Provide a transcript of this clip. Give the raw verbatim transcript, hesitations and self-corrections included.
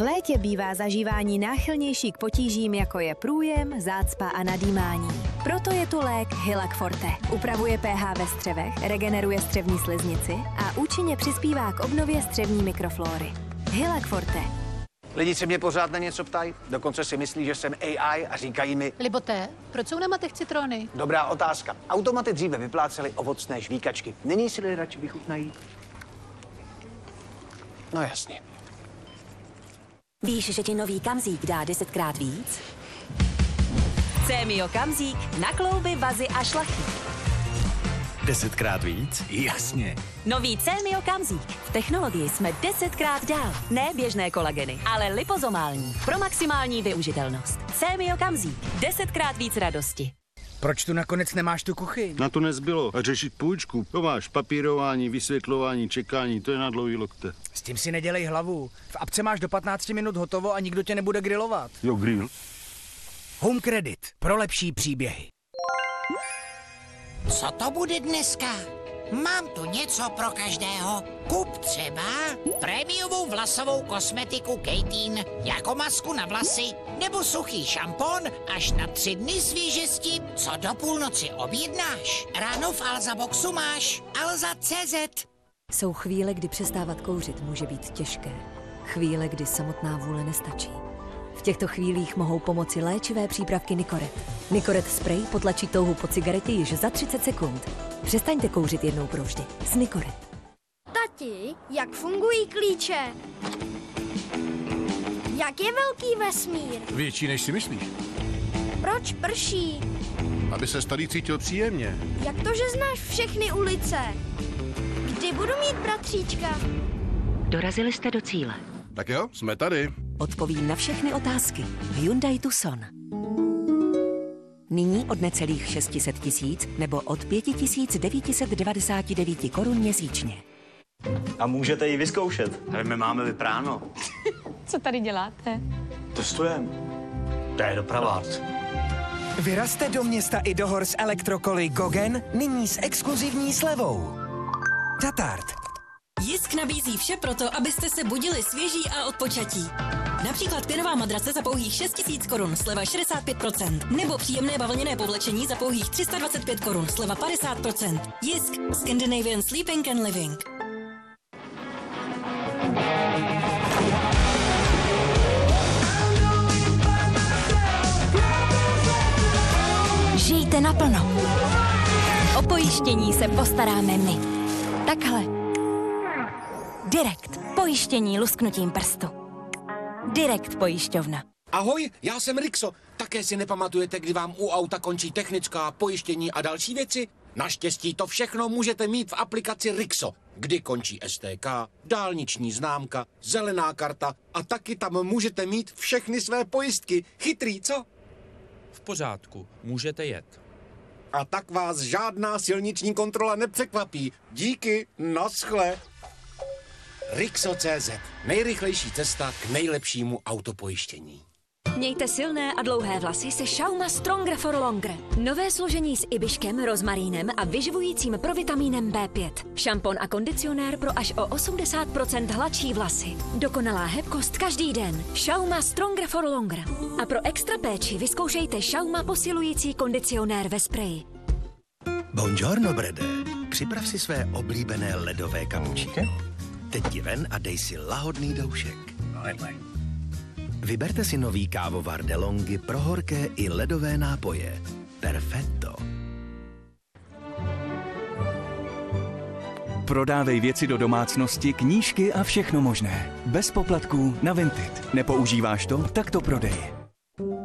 V létě bývá zažívání náchylnější k potížím, jako je průjem, zácpa a nadýmání. Proto je tu lék Hylac Forte. Upravuje pH ve střevech, regeneruje střevní sliznici a účinně přispívá k obnově střevní mikroflóry. Hylac Forte. Lidi se mě pořád na něco ptají, dokonce si myslí, že jsem A I a říkají mi... Liboté, proč jsou na matech citrony? Dobrá otázka. Automaty dříve vyplácely ovocné žvíkačky. Nyní si lidé radši vychutnají? No jasně. Víš, že ti nový Kamzík dá desetkrát víc? Cémio Kamzík na klouby, vazy a šlachy. Desetkrát víc? Jasně. Nový Cémio Kamzík. V technologii jsme desetkrát dál. Ne běžné kolageny, ale lipozomální. Pro maximální využitelnost. Cémio Kamzík. Desetkrát víc radosti. Proč tu nakonec nemáš tu kuchyň? Na to nezbylo. A řešit půjčku. To máš papírování, vysvětlování, čekání, to je na dlouhý lokte. S tím si nedělej hlavu. V apce máš do patnácti minut hotovo a nikdo tě nebude grilovat. Jo, grill. Home Credit. Pro lepší příběhy. Co to bude dneska? Mám tu něco pro každého. Kup třeba prémiovou vlasovou kosmetiku Kejtín jako masku na vlasy nebo suchý šampon až na tři dny svížesti, co do půlnoci objednáš. Ráno v Alza Boxu máš Alza tečka cé zet. Jsou chvíle, kdy přestávat kouřit může být těžké. Chvíle, kdy samotná vůle nestačí. V těchto chvílích mohou pomoci léčivé přípravky Nicoret. Nicoret spray potlačí touhu po cigaretě již za třicet sekund. Přestaňte kouřit jednou provždy. S Nicoret. Tati, jak fungují klíče? Jak je velký vesmír? Větší, než si myslíš. Proč prší? Aby se tady cítil příjemně. Jak to, že znáš všechny ulice? Kdy budu mít bratříčka? Dorazili jste do cíle. Tak jo, jsme tady. Odpovím na všechny otázky v Hyundai Tucson. Nyní od necelých šest set tisíc nebo od pět tisíc devět set devadesát devět korun měsíčně. A můžete ji vyzkoušet. Ale my máme vypráno. Co tady děláte? Testujeme. To je doprava. Vyrazte do města i do hor s elektrokoly Gogen, nyní s exkluzivní slevou. Tatart. Jisk nabízí vše proto, abyste se budili svěží a odpočatí. Například pěnová madrace za pouhých šest tisíc korun, sleva šedesát pět procent. Nebo příjemné bavlněné povlečení za pouhých tři sta dvacet pět korun, sleva padesát procent. Jisk. Scandinavian Sleeping and Living. Žijte naplno. O pojištění se postaráme my. Takhle. Direkt. Pojištění lusknutím prstu. Direkt pojišťovna. Ahoj, já jsem Rixo. Také si nepamatujete, kdy vám u auta končí technická, pojištění a další věci? Naštěstí to všechno můžete mít v aplikaci Rixo, kdy končí S T K, dálniční známka, zelená karta a taky tam můžete mít všechny své pojistky. Chytrý, co? V pořádku, můžete jet. A tak vás žádná silniční kontrola nepřekvapí. Díky, naschle. Rixo tečka cé zet. Nejrychlejší cesta k nejlepšímu autopojištění. Mějte silné a dlouhé vlasy se Schauma Stronger for Longer. Nové složení s ibiškem, rozmarínem a vyživujícím provitamínem bé pět. Šampon a kondicionér pro až o osmdesát procent hladší vlasy. Dokonalá hebkost každý den. Schauma Stronger for Longer. A pro extra péči vyzkoušejte Schauma posilující kondicionér ve spreji. Buongiorno, Brede. Připrav si své oblíbené ledové kapučíky. Teď ti ven a dej si lahodný doušek. Vyberte si nový kávovar DeLonghi pro horké i ledové nápoje. Perfetto. Prodávej věci do domácnosti, knížky a všechno možné. Bez poplatků na Vinted. Nepoužíváš to? Tak to prodej.